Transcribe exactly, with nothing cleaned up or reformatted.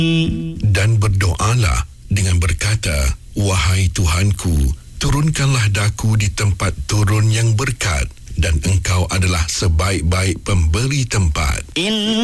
Dan berdoalah dengan berkata, wahai Tuhanku, turunkanlah daku di tempat turun yang berkat, dan Engkau adalah sebaik-baik pemberi tempat.